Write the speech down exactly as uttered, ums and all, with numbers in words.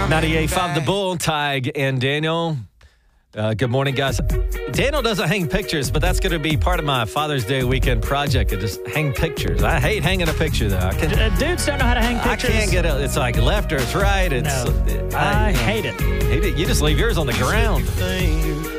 ninety-eight point five The Bull, Tig and Daniel. Uh, good morning, guys. Daniel doesn't hang pictures, but that's going to be part of my Father's Day weekend project. I just hang pictures. I hate hanging a picture, though. I can, uh, dudes don't know how to hang pictures. I can't get it. It's like left or it's right. It's, no, I, I hate it. Hate it. You just leave yours on the ground.